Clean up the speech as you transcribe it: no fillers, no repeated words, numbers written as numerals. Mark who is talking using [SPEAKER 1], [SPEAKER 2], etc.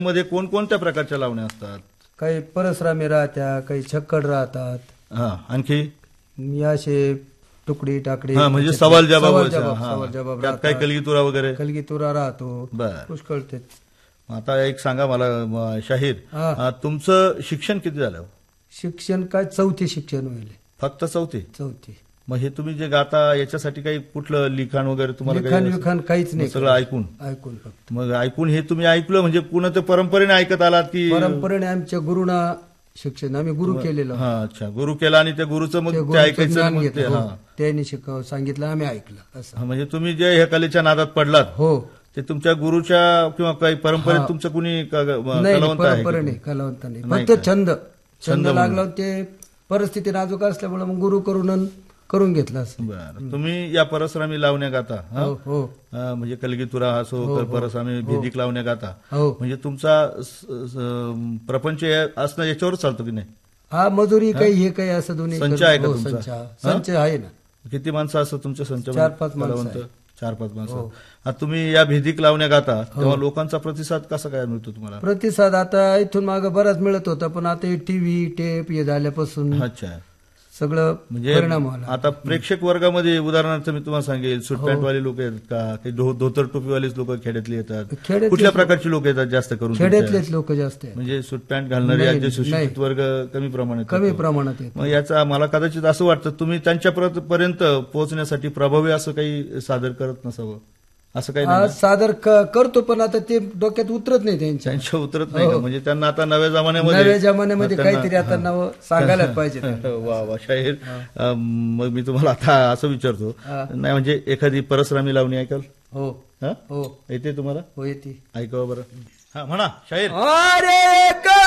[SPEAKER 1] मध्ये कोणकोणत्या प्रकारच्या लावण्या असतात?
[SPEAKER 2] काही परसरामी राहत्या, काही छक्कड राहतात,
[SPEAKER 1] हा, आणखी
[SPEAKER 2] या असे तुकडी टाकडी.
[SPEAKER 1] म्हणजे सवाल जवाब
[SPEAKER 2] जबाब
[SPEAKER 1] त्यात काय कलगीतुरा वगैरे
[SPEAKER 2] कलगीतुरा राहतो.
[SPEAKER 1] बर.
[SPEAKER 2] पुष्कळ ते.
[SPEAKER 1] आता एक सांगा मला शाहीर, तुमचं शिक्षण किती झालं?
[SPEAKER 2] शिक्षण काय चौथी शिक्षण होईल.
[SPEAKER 1] फक्त चौथी? मग हे तुम्ही जे गाता याच्यासाठी काही कुठलं लिखाण वगैरे तुम्हाला
[SPEAKER 2] लिखाण काहीच नाही,
[SPEAKER 1] सगळं ऐकून
[SPEAKER 2] फक्त.
[SPEAKER 1] मग ऐकून हे तुम्ही ऐकलं म्हणजे पुन्हा ते परंपरेने ऐकत आलात की?
[SPEAKER 2] परंपरेने आमच्या गुरुना शिक्षण आम्ही गुरु केलेलं.
[SPEAKER 1] अच्छा, गुरु केला आणि त्या गुरुचं मग ते ऐकायचं,
[SPEAKER 2] त्यांनी सांगितलं आम्ही ऐकलं असं.
[SPEAKER 1] म्हणजे तुम्ही जे ह्या कलेच्या नादात पडलात
[SPEAKER 2] हो,
[SPEAKER 1] ते तुमच्या गुरुच्या किंवा काही परंपरेत तुमचं कुणी कलावंत आहे?
[SPEAKER 2] कलावंत नाही, फक्त छंद लागला. ते परिस्थिती नाजूक असल्यामुळे मग गुरु करून घेतला असं.
[SPEAKER 1] बरं. तुम्ही या परसरामी लावण्या गाता?
[SPEAKER 2] हो.
[SPEAKER 1] म्हणजे कलगीतुरा असो, परसरामी भेदिक लावण्या गाता,
[SPEAKER 2] हो.
[SPEAKER 1] म्हणजे तुमचा प्रपंच असणं याच्यावरच चालतो की नाही?
[SPEAKER 2] हा, मजुरी काही हे काही असं दोन्ही.
[SPEAKER 1] संच आहे का तुमचा?
[SPEAKER 2] संच आहे ना.
[SPEAKER 1] किती माणसं असतात तुमच्या संच?
[SPEAKER 2] 4-5 माणसं.
[SPEAKER 1] 4-5 माणसं. आता तुम्ही या भेदिक लावण्या गाता तेव्हा लोकांचा प्रतिसाद कसा काय मिळतो तुम्हाला?
[SPEAKER 2] प्रतिसाद आता इथून मागे बराच मिळत होता, पण आता टीव्ही टेप हे झाल्यापासून
[SPEAKER 1] अच्छा
[SPEAKER 2] सगळं
[SPEAKER 1] म्हणजे
[SPEAKER 2] परिणाम झाला.
[SPEAKER 1] आता प्रेक्षक वर्गामध्ये उदाहरणार्थ मी तुम्हाला सांगेल, सूट पॅन्टवाले लोक येतात का, काही धोतर टोपीवालेच लोक खेड्यातले येतात? कुठल्या प्रकारची लोक येतात जास्त करून?
[SPEAKER 2] खेड्यातलेच लोक जास्त आहेत.
[SPEAKER 1] म्हणजे सूट पॅन्ट घालणारे यांचे सुशिक्षित वर्ग कमी प्रमाणात
[SPEAKER 2] येतात.
[SPEAKER 1] मग याचा मला कदाचित असं वाटतं तुम्ही त्यांच्यापर्यंत पोहोचण्यासाठी प्रभावी असं काही सादर करत नसावं, असं काही नाही?
[SPEAKER 2] सादर करतो, पण आता ते डोक्यात उतरत नाही त्यांच्या
[SPEAKER 1] उतरत नाही का? म्हणजे त्यांना आता नव्या
[SPEAKER 2] जमान्यामध्ये काहीतरी आता नवं सांगायलाच पाहिजे.
[SPEAKER 1] वा शाहीर, मग मी तुम्हाला आता असं विचारतो, नाही म्हणजे एखादी परसरामी लावणी ऐकाल?
[SPEAKER 2] हो,
[SPEAKER 1] येते तुम्हाला?
[SPEAKER 2] हो, येते.
[SPEAKER 1] ऐकावं बरं. हा, म्हणा शाहीर.
[SPEAKER 2] अरे